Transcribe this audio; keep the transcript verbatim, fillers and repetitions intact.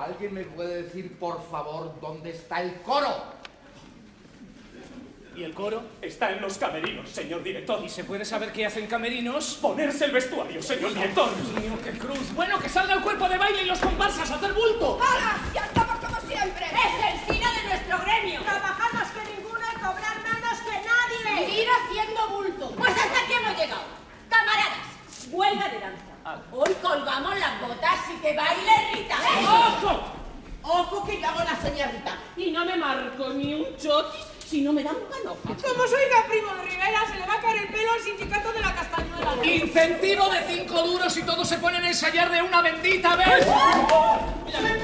¿Alguien me puede decir, por favor, dónde está el coro? ¿Y el coro? Está en los camerinos, señor director. ¿Y se puede saber qué hacen camerinos? Ponerse el vestuario, señor director. Dios mío, qué cruz. Bueno, que salga el cuerpo de baile y los comparsas a hacer bulto. ¡Hala! ¡Ya estamos como siempre! ¡Es el SIDA de nuestro gremio! ¡Trabajar más que ninguno y cobrar menos que nadie! ¡Ir haciendo bulto! Pues hasta aquí hemos llegado. Camaradas, huelga de danza. Hoy colgamos las botas y que baile Rita. ¿Eh? ¡Ojo! ¡Ojo que yo hago la señorita! Y no me marco ni un chotis si no me dan panoja. Como soy la primo de Rivera, se le va a caer el pelo al sindicato de la castañuela. Incentivo de cinco duros y todos se ponen a ensayar de una bendita vez.